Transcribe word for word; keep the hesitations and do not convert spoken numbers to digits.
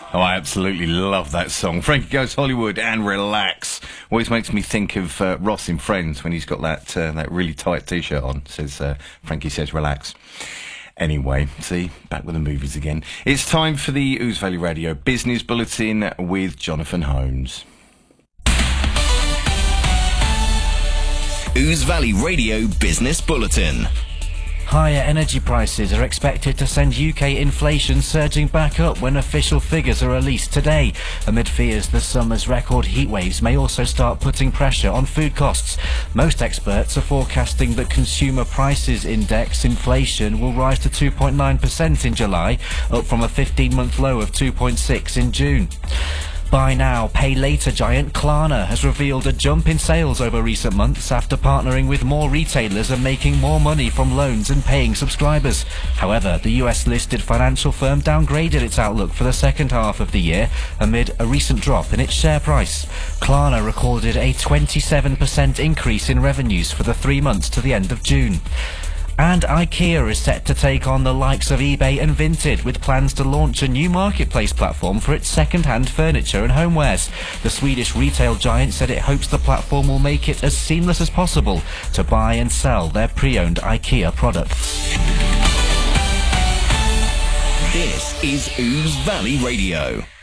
Oh, I absolutely love that song. Frankie Goes Hollywood and Relax. Always makes me think of uh, Ross in Friends when he's got that uh, that really tight T-shirt on. Says uh, Frankie says relax. Anyway, see, back with the movies again. It's time for the Ouse Valley Radio Business Bulletin with Jonathan Holmes. Ouse Valley Radio Business Bulletin. Higher energy prices are expected to send U K inflation surging back up when official figures are released today, amid fears the summer's record heat waves may also start putting pressure on food costs. Most experts are forecasting that consumer prices index inflation will rise to two point nine percent in July, up from a fifteen-month low of two point six in June. Buy now, pay later giant Klarna has revealed a jump in sales over recent months after partnering with more retailers and making more money from loans and paying subscribers. However, the U S-listed financial firm downgraded its outlook for the second half of the year amid a recent drop in its share price. Klarna recorded a twenty-seven percent increase in revenues for the three months to the end of June. And IKEA is set to take on the likes of eBay and Vinted, with plans to launch a new marketplace platform for its second-hand furniture and homewares. The Swedish retail giant said it hopes the platform will make it as seamless as possible to buy and sell their pre-owned IKEA products. This is Ouse Valley Radio.